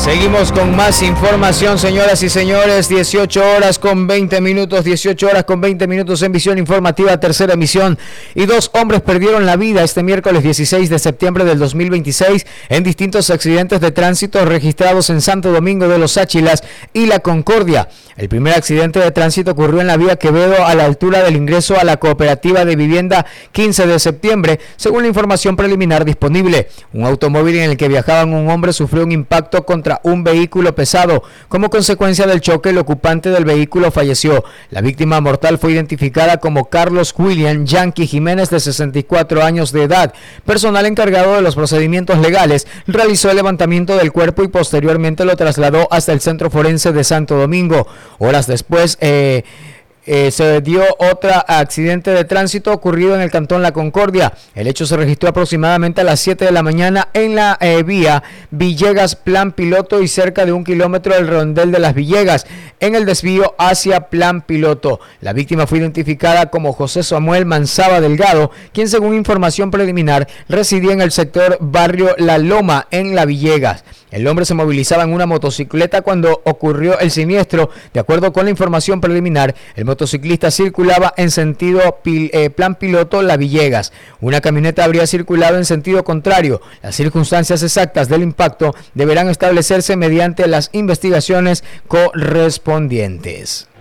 Seguimos con más información, señoras y señores. 18 horas con 20 minutos en Visión Informativa, tercera emisión. Y 2 hombres perdieron la vida este miércoles 16 de septiembre del 2026 en distintos accidentes de tránsito registrados en Santo Domingo de los Áchilas y La Concordia. El primer accidente de tránsito ocurrió en la vía Quevedo a la altura del ingreso a la cooperativa de vivienda 15 de septiembre, según la información preliminar disponible. Un automóvil en el que viajaban un hombre sufrió un impacto contra un vehículo pesado. Como consecuencia del choque, el ocupante del vehículo falleció. La víctima mortal fue identificada como Carlos William Yankee Jiménez, de 64 años de edad. Personal encargado de los procedimientos legales realizó el levantamiento del cuerpo y posteriormente lo trasladó hasta el Centro Forense de Santo Domingo. Horas después se dio otro accidente de tránsito ocurrido en el cantón La Concordia. El hecho se registró aproximadamente a las 7 de la mañana en la vía Villegas Plan Piloto y cerca de 1 kilómetro del redondel de Las Villegas, en el desvío hacia Plan Piloto. La víctima fue identificada como José Samuel Manzaba Delgado, quien, según información preliminar, residía en el sector Barrio La Loma en La Villegas. El hombre se movilizaba en una motocicleta cuando ocurrió el siniestro. De acuerdo con la información preliminar, el motociclista circulaba en sentido Plan Piloto La Villegas. Una camioneta habría circulado en sentido contrario. Las circunstancias exactas del impacto deberán establecerse mediante las investigaciones correspondientes.